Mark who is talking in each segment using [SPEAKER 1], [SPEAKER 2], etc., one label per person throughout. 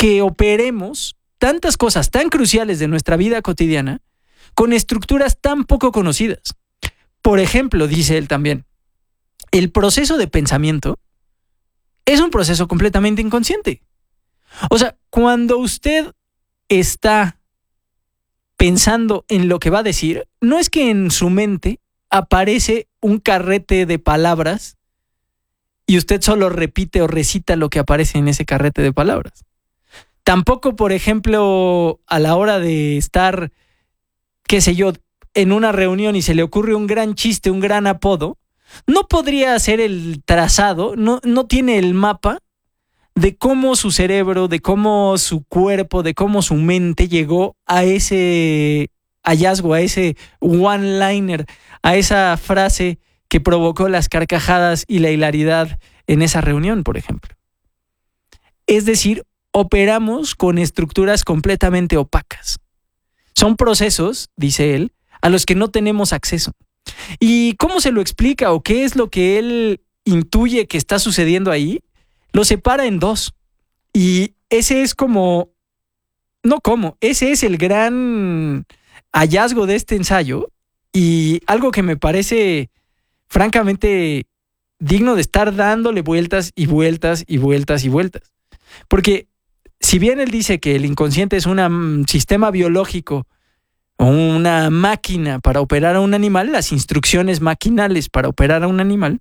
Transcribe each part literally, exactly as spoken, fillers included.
[SPEAKER 1] que operemos tantas cosas tan cruciales de nuestra vida cotidiana con estructuras tan poco conocidas. Por ejemplo, dice él también, el proceso de pensamiento es un proceso completamente inconsciente. O sea, cuando usted está pensando en lo que va a decir, no es que en su mente aparece un carrete de palabras y usted solo repite o recita lo que aparece en ese carrete de palabras. Tampoco, por ejemplo, a la hora de estar, qué sé yo, en una reunión y se le ocurre un gran chiste, un gran apodo, no podría hacer el trazado, no, no tiene el mapa de cómo su cerebro, de cómo su cuerpo, de cómo su mente llegó a ese hallazgo, a ese one-liner, a esa frase que provocó las carcajadas y la hilaridad en esa reunión, por ejemplo. Es decir, operamos con estructuras completamente opacas. Son procesos, dice él, a los que no tenemos acceso. ¿Y cómo se lo explica o qué es lo que él intuye que está sucediendo ahí? Lo separa en dos. Y ese es como... No como, ese es el gran hallazgo de este ensayo y algo que me parece francamente digno de estar dándole vueltas y vueltas y vueltas y vueltas. Porque si bien él dice que el inconsciente es un sistema biológico o una máquina para operar a un animal, las instrucciones maquinales para operar a un animal,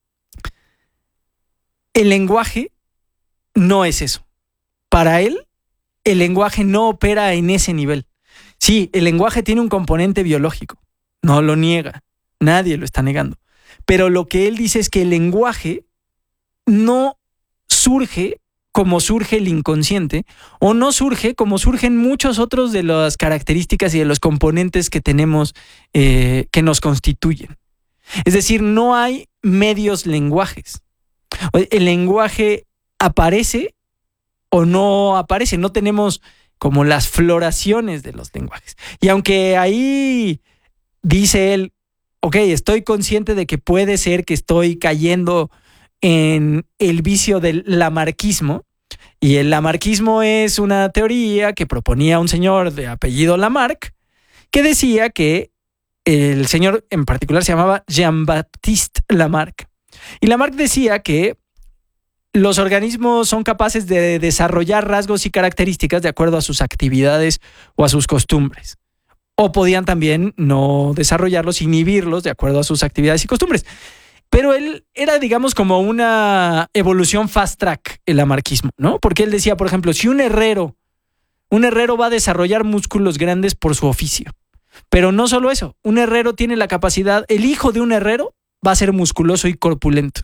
[SPEAKER 1] el lenguaje no es eso. Para él, el lenguaje no opera en ese nivel. Sí, el lenguaje tiene un componente biológico, no lo niega, nadie lo está negando. Pero lo que él dice es que el lenguaje no surge como surge el inconsciente, o no surge como surgen muchos otros de las características y de los componentes que tenemos eh, que nos constituyen. Es decir, no hay medios lenguajes. El lenguaje aparece o no aparece, no tenemos como las floraciones de los lenguajes. Y aunque ahí dice él, ok, estoy consciente de que puede ser que estoy cayendo en el vicio del lamarquismo, y el lamarquismo es una teoría que proponía un señor de apellido Lamarck, que decía que el señor en particular se llamaba Jean-Baptiste Lamarck. Y Lamarck decía que los organismos son capaces de desarrollar rasgos y características de acuerdo a sus actividades o a sus costumbres. O podían también no desarrollarlos, inhibirlos de acuerdo a sus actividades y costumbres. Pero él era, digamos, como una evolución fast track, el lamarquismo, ¿no? Porque él decía, por ejemplo, si un herrero, un herrero va a desarrollar músculos grandes por su oficio. Pero no solo eso, un herrero tiene la capacidad, el hijo de un herrero va a ser musculoso y corpulento.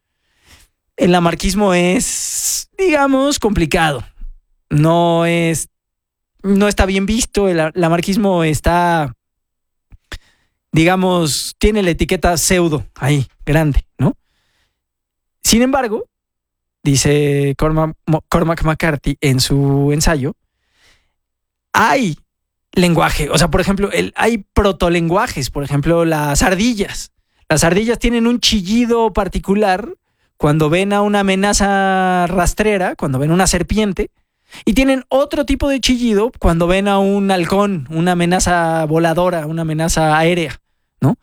[SPEAKER 1] El lamarquismo es, digamos, complicado. No es, no está bien visto, el lamarquismo está... digamos, tiene la etiqueta pseudo ahí, grande, ¿no? Sin embargo, dice Cormac, Cormac McCarthy en su ensayo, hay lenguaje. O sea, por ejemplo, el, hay protolenguajes, por ejemplo, las ardillas. Las ardillas tienen un chillido particular cuando ven a una amenaza rastrera, cuando ven una serpiente, y tienen otro tipo de chillido cuando ven a un halcón, una amenaza voladora, una amenaza aérea, ¿no?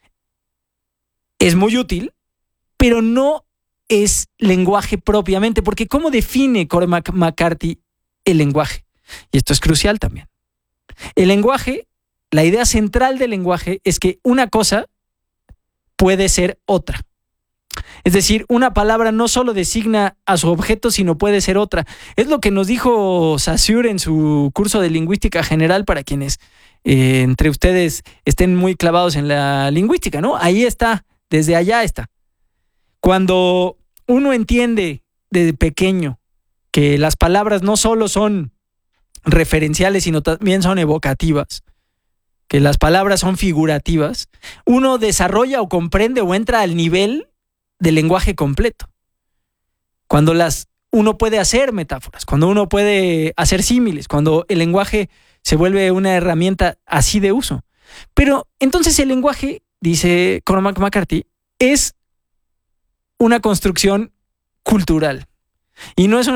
[SPEAKER 1] Es muy útil, pero no es lenguaje propiamente, porque ¿cómo define Cormac McCarthy el lenguaje? Y esto es crucial también. El lenguaje, la idea central del lenguaje es que una cosa puede ser otra. Es decir, una palabra no solo designa a su objeto, sino puede ser otra. Es lo que nos dijo Saussure en su curso de lingüística general para quienes eh, entre ustedes estén muy clavados en la lingüística, ¿no? Ahí está, desde allá está. Cuando uno entiende desde pequeño que las palabras no solo son referenciales, sino también son evocativas, que las palabras son figurativas, uno desarrolla o comprende o entra al nivel del lenguaje completo. Cuando las, uno puede hacer metáforas, cuando uno puede hacer símiles, cuando el lenguaje se vuelve una herramienta así de uso. Pero entonces el lenguaje, dice Cormac McCarthy, es una construcción cultural. Y no es una